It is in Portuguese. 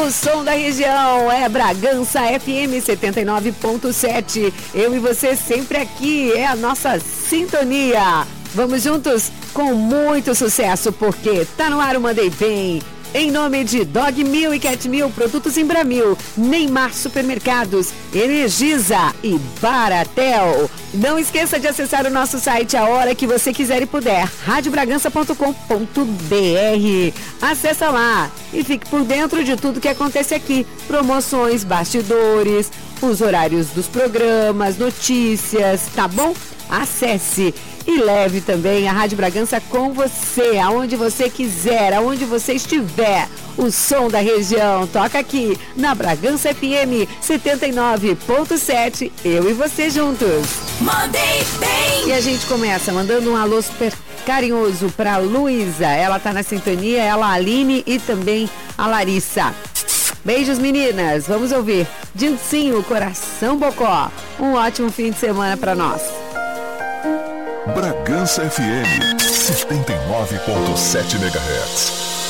O som da região é Bragança FM 79.7. Eu e você sempre aqui, é a nossa sintonia. Vamos juntos com muito sucesso, porque tá no ar o Mandei Bem. Em nome de Dog Mil e Cat Mil, produtos Embramil, Neymar Supermercados, Energisa e Baratel. Não esqueça de acessar o nosso site a hora que você quiser e puder, radiobragança.com.br. Acessa lá e fique por dentro de tudo que acontece aqui. Promoções, bastidores, os horários dos programas, notícias, tá bom? Acesse e leve também a Rádio Bragança com você, aonde você quiser, aonde você estiver. O som da região toca aqui na Bragança FM 79.7, eu e você juntos. Mandei bem! E a gente começa mandando um alô super carinhoso para Luísa, ela tá na sintonia, ela, a Aline e também a Larissa. Beijos, meninas, vamos ouvir Dilcinho, Coração Bocó. Um ótimo fim de semana para nós. Bragança FM 79.7 MHz.